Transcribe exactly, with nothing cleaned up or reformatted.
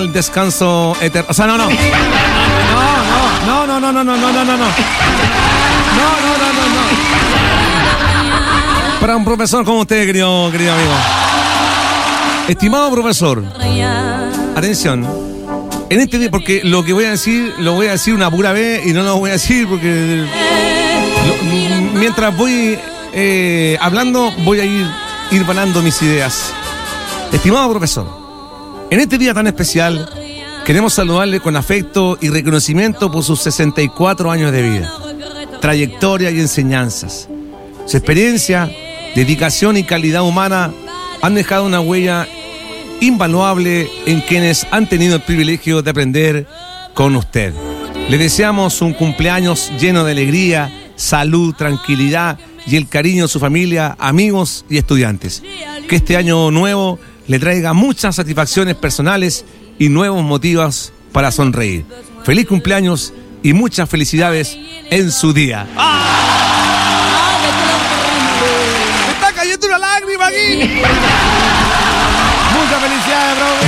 al descanso eterno. O sea, no, no. No, no, no, no, no, no, no, no, no, no. No, no, no, no, no. Para un profesor como usted, querido, querido amigo. Estimado profesor, atención. En este día, porque lo que voy a decir, lo voy a decir una pura vez y no lo voy a decir porque lo, mientras voy eh, hablando, voy a ir, ir vanando mis ideas. Estimado profesor, en este día tan especial, queremos saludarle con afecto y reconocimiento por sus sesenta y cuatro años de vida, trayectoria y enseñanzas. Su experiencia, dedicación y calidad humana han dejado una huella invaluable en quienes han tenido el privilegio de aprender con usted. Le deseamos un cumpleaños lleno de alegría, salud, tranquilidad y el cariño de su familia, amigos y estudiantes. Que este año nuevo le traiga muchas satisfacciones personales y nuevos motivos para sonreír. Feliz cumpleaños y muchas felicidades en su día. ¡Ah! ¡Me está cayendo una lágrima aquí! Muchas felicidades, bro.